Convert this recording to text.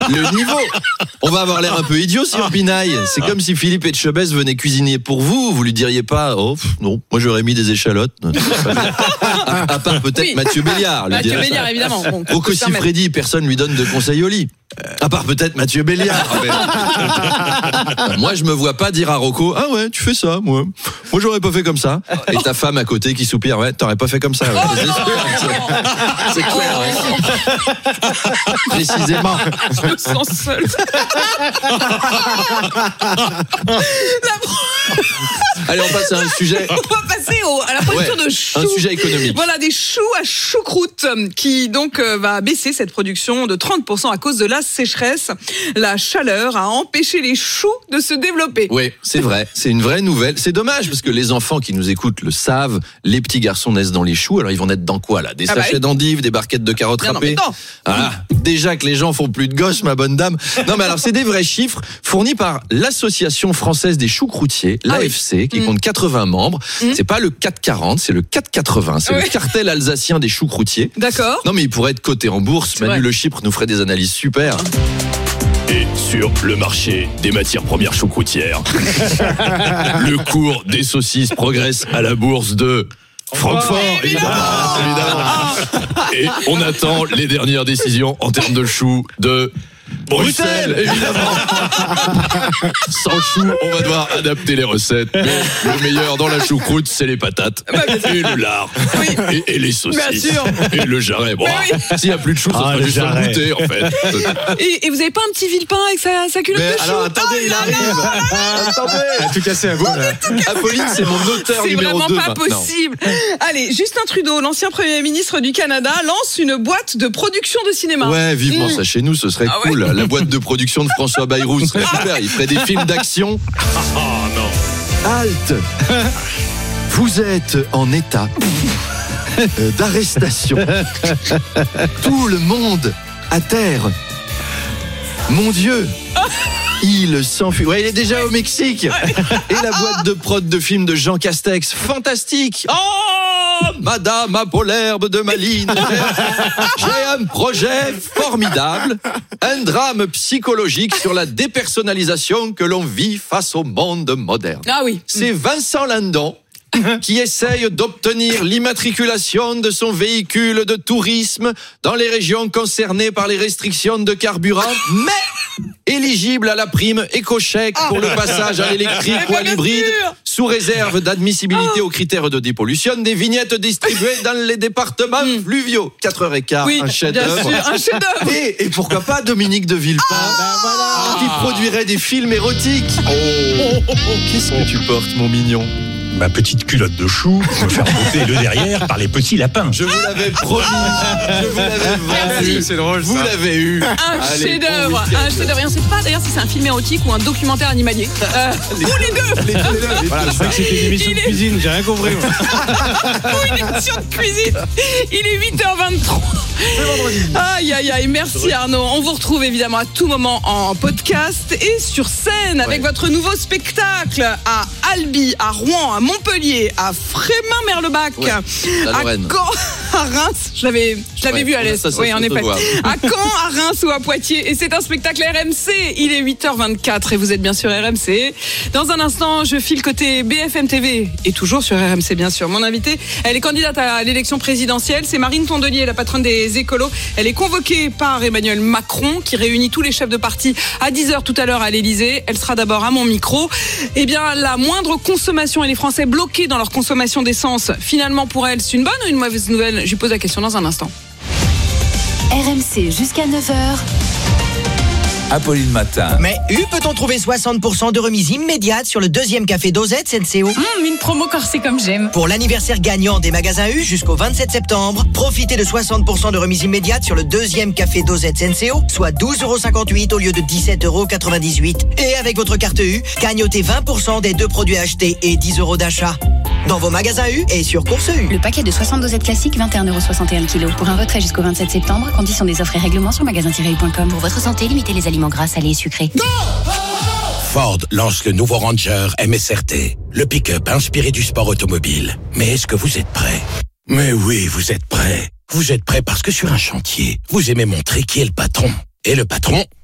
le niveau. On va avoir l'air un peu idiot sur Pinaille. C'est comme si Philippe Etchebest venait cuisiner pour vous. Vous lui diriez pas, non, moi j'aurais mis des échalotes. À part peut-être Mathieu Béliard. Mathieu Béliard, évidemment. Bon, Rocco Siffredi, personne lui donne de conseils au lit. À part peut-être Mathieu Béliard. Moi, je me vois pas dire à Rocco, ah ouais, tu fais ça, moi j'aurais pas fait comme ça. Et ta femme à côté qui soupire, ouais, t'aurais pas fait comme ça. Ouais. C'est clair. Ouais. Précisément. Je me sens seule. Allez, on passe à un sujet. On va passer à la production de choux. Un sujet économique. Voilà, des choux à choucroute qui donc va baisser cette production de 30% à cause de la sécheresse. La chaleur a empêché les choux de se développer. Oui, c'est vrai. C'est une vraie nouvelle. C'est dommage parce que les enfants qui nous écoutent le savent. Les petits garçons naissent dans les choux. Alors ils vont naître dans quoi là ? Des sachets d'endives, des barquettes de carottes râpées. Voilà. Déjà que les gens font plus de gosses, ma bonne dame. Non, mais alors c'est des vrais chiffres fournis par l'Association française des choucroutiers, l'AFC, qui compte 80 membres. C'est pas le 440, c'est le 480. C'est le cartel alsacien des choucroutiers. D'accord. Non, mais il pourrait être coté en bourse. Manu Le Chypre nous ferait des analyses super. Et sur le marché des matières premières choucroutières, le cours des saucisses progresse à la bourse de Francfort, évidemment. Et on attend les dernières décisions en termes de choux de Bruxelles, évidemment. Sans chou, on va devoir adapter les recettes. Mais le meilleur dans la choucroute, c'est les patates et le lard et les saucisses et le jarret. Bon, s'il n'y a plus de chou, ça sera juste un goûter, en fait. Et vous avez pas un petit Villepin avec sa culotte de chou? Alors attendez, il arrive. Attendez. Elle a tout cassé à vous. Apolline, c'est mon auteur numéro 2. C'est vraiment pas possible. Allez, Justin Trudeau, l'ancien Premier ministre du Canada, lance une boîte de production de cinéma. Ouais, vivement ça chez nous, ce serait cool. La boîte de production de François Bayrou serait super. Il ferait des films d'action. Oh non. Halte. Vous êtes en état d'arrestation. Tout le monde à terre. Mon Dieu. Il s'enfuit. Ouais, il est déjà au Mexique. Et la boîte de prod de film de Jean Castex. Fantastique. Oh, Madame Apolherbe de Malines. J'ai un projet formidable. Un drame psychologique sur la dépersonnalisation que l'on vit face au monde moderne. Ah oui. C'est Vincent Lindon qui essaye d'obtenir l'immatriculation de son véhicule de tourisme dans les régions concernées par les restrictions de carburant, mais éligible à la prime éco-chèque pour le passage à l'électrique ou à l'hybride, sous réserve d'admissibilité aux critères de dépollution, des vignettes distribuées dans les départements fluviaux. 4h15, un chef-d'œuvre. Un chef-d'œuvre. Et pourquoi pas Dominique de Villepin, qui produirait des films érotiques. Qu'est-ce que tu portes, mon mignon ? Ma petite culotte de chou pour me faire botter le derrière par les petits lapins. Je vous l'avais promis. Je vous l'avais vendu. C'est drôle, vous l'avez eu. Un chef-d'œuvre. Un chef-d'œuvre. Et on ne sait pas d'ailleurs si c'est un film érotique ou un documentaire animalier. Ou les deux. Voilà, je crois que c'était une émission de cuisine, j'ai rien compris. Ou une émission de cuisine. Il est 8h23. Aïe, aïe, aïe. Merci Arnaud. On vous retrouve évidemment à tout moment en podcast et sur scène avec votre nouveau spectacle à Albi, à Rouen, à Montpellier, à Frémin-Merlebach, à Caen, à Reims. Je l'avais vu à l'Est. Oui, en effet. À Caen, à Reims ou à Poitiers. Et c'est un spectacle RMC. Il est 8h24 et vous êtes bien sûr RMC. Dans un instant, je file côté BFM TV et toujours sur RMC, bien sûr. Mon invitée, elle est candidate à l'élection présidentielle. C'est Marine Tondelier, la patronne des écolos. Elle est convoquée par Emmanuel Macron, qui réunit tous les chefs de parti à 10h tout à l'heure à l'Elysée. Elle sera d'abord à mon micro. Eh bien, la moindre consommation et les Français bloqués dans leur consommation d'essence, finalement pour elle, c'est une bonne ou une mauvaise nouvelle ? Je lui pose la question dans un instant. RMC jusqu'à 9h. Apolline Matin. Mais peut-on trouver 60% de remise immédiate sur le deuxième café Dosette Senseo ? Une promo corsée comme j'aime. Pour l'anniversaire gagnant des magasins U jusqu'au 27 septembre, profitez de 60% de remise immédiate sur le deuxième café Dosette Senseo, soit 12,58€ au lieu de 17,98€. Et avec votre carte U, gagnotez 20% des 2 produits achetés et 10€ d'achat. Dans vos magasins U et sur Course U. Le paquet de 60 dosettes classiques, 21,61€ kg. Pour un retrait jusqu'au 27 septembre, conditions des offres et règlements sur magasin-u.com. Pour votre santé, limitez les aliments gras, salés et sucrés. Ford lance le nouveau Ranger MSRT, le pick-up inspiré du sport automobile. Mais est-ce que vous êtes prêts ? Mais oui, vous êtes prêts. Vous êtes prêts parce que sur un chantier, vous aimez montrer qui est le patron. Et le patron,